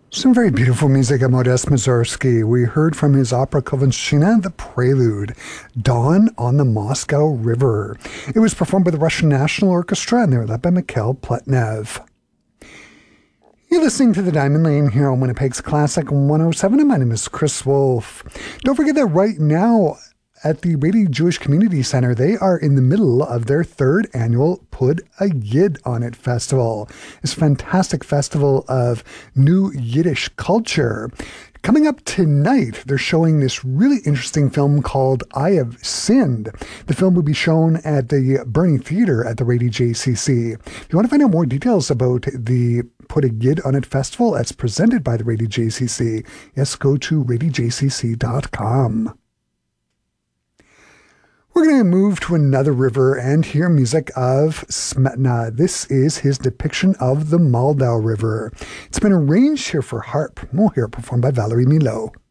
Some very beautiful music of Modest Mussorgsky. We heard from his opera Kovantshchina, the Prelude, Dawn on the Moscow River. It was performed by the Russian National Orchestra, and they were led by Mikhail Pletnev. You're listening to The Diamond Lane here on Winnipeg's Classic 107, and my name is Chris Wolf. Don't forget that right now, at the Rady Jewish Community Center, they are in the middle of their third annual Put a Yid on It festival. This fantastic festival of new Yiddish culture. Coming up tonight, they're showing this really interesting film called I Have Sinned. The film will be shown at the Bernie Theater at the Rady JCC. If you want to find out more details about the Put a Yid on It festival that's presented by the Rady JCC, yes, go to radyjcc.com. We're going to move to another river and hear music of Smetana. This is his depiction of the Moldau River. It's been arranged here for harp. We'll hear it performed by Valerie Milo.